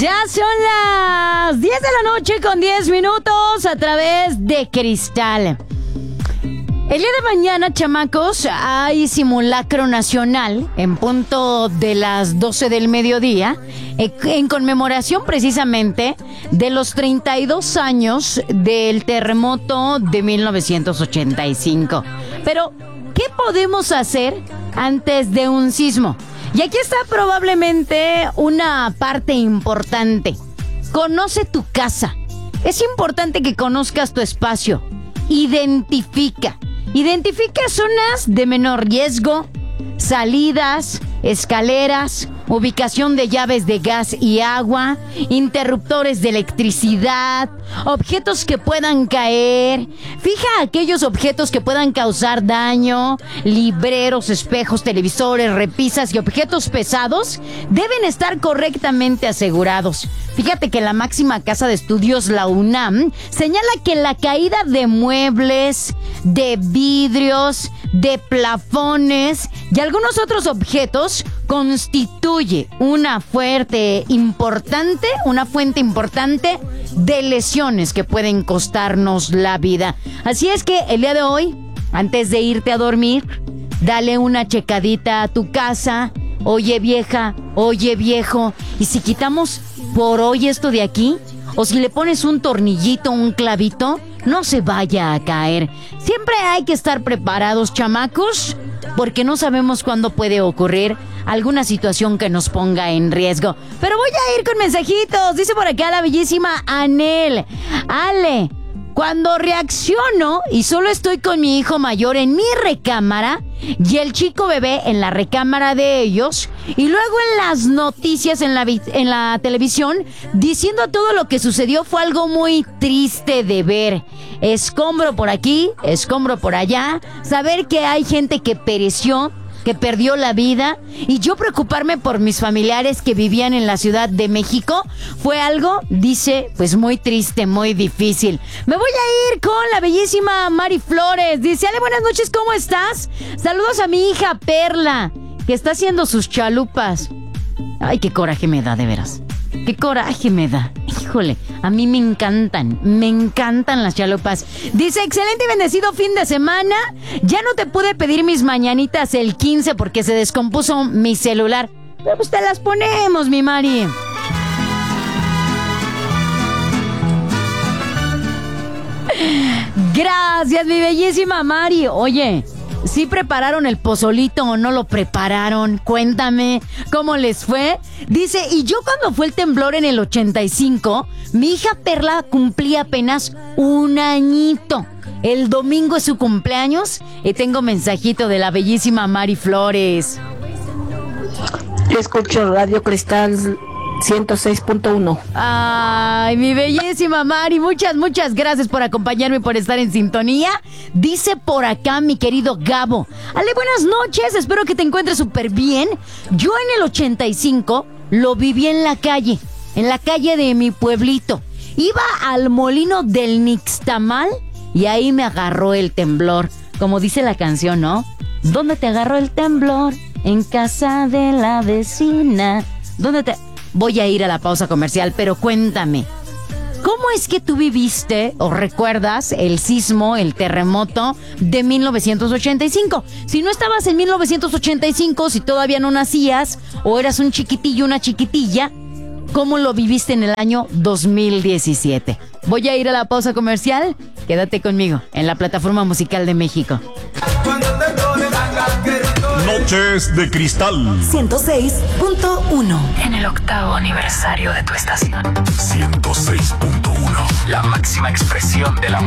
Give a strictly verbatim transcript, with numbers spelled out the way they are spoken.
Ya son las diez de la noche con diez minutos a través de Cristal. El día de mañana, chamacos, hay simulacro nacional en punto de las doce del mediodía, en conmemoración precisamente de los treinta y dos años del terremoto de mil novecientos ochenta y cinco. Pero, ¿qué podemos hacer antes de un sismo? Y aquí está probablemente una parte importante. Conoce tu casa. Es importante que conozcas tu espacio. Identifica. Identifica zonas de menor riesgo, salidas, escaleras, ubicación de llaves de gas y agua, interruptores de electricidad, objetos que puedan caer. Fija aquellos objetos que puedan causar daño, libreros, espejos, televisores, repisas y objetos pesados deben estar correctamente asegurados. Fíjate que la máxima casa de estudios, la UNAM, señala que la caída de muebles, de vidrios, de plafones y algunos otros objetos constituye una fuerte importante, una fuente importante de lesiones que pueden costarnos la vida. Así es que el día de hoy, antes de irte a dormir, dale una checadita a tu casa. Oye vieja, oye viejo, y si quitamos por hoy esto de aquí, o si le pones un tornillito, un clavito, no se vaya a caer. Siempre hay que estar preparados, chamacos, porque no sabemos cuándo puede ocurrir alguna situación que nos ponga en riesgo. Pero voy a ir con mensajitos. Dice por acá la bellísima Anel. Ale, cuando reacciono y solo estoy con mi hijo mayor en mi recámara y el chico bebé en la recámara de ellos, y luego en las noticias en la, vi- en la televisión diciendo todo lo que sucedió, fue algo muy triste de ver. Escombro por aquí, escombro por allá, saber que hay gente que pereció, que perdió la vida, y yo preocuparme por mis familiares que vivían en la Ciudad de México, fue algo, dice, pues muy triste, muy difícil. Me voy a ir con la bellísima Mari Flores. Dice, Ale, buenas noches, ¿cómo estás? Saludos a mi hija Perla, que está haciendo sus chalupas. Ay, qué coraje me da, de veras. Qué coraje me da. Híjole, a mí me encantan, me encantan las chalupas. Dice, excelente y bendecido fin de semana. Ya no te pude pedir mis mañanitas el quince porque se descompuso mi celular. Pero pues te las ponemos, mi Mari. Gracias, mi bellísima Mari. Oye, ¿sí prepararon el pozolito o no lo prepararon? Cuéntame, ¿cómo les fue? Dice, y yo cuando fue el temblor en el ochenta y cinco, mi hija Perla cumplía apenas un añito. El domingo es su cumpleaños y tengo mensajito de la bellísima Mari Flores. Yo escucho Radio Cristal ciento seis punto uno. Ay, mi bellísima Mari, muchas, muchas gracias por acompañarme y por estar en sintonía. Dice por acá mi querido Gabo. Ale, buenas noches, espero que te encuentres súper bien. Yo en el ochenta y cinco lo viví en la calle, en la calle de mi pueblito. Iba al molino del Nixtamal y ahí me agarró el temblor. Como dice la canción, ¿no? ¿Dónde te agarró el temblor? En casa de la vecina. ¿Dónde te...? Voy a ir a la pausa comercial, pero cuéntame, ¿cómo es que tú viviste o recuerdas el sismo, el terremoto de mil novecientos ochenta y cinco? Si no estabas en mil novecientos ochenta y cinco, si todavía no nacías o eras un chiquitillo, una chiquitilla, ¿cómo lo viviste en el año dos mil diecisiete? Voy a ir a la pausa comercial, quédate conmigo en la plataforma musical de México. Noches de Cristal ciento seis punto uno. En el octavo aniversario de tu estación. ciento seis punto uno. La máxima expresión de la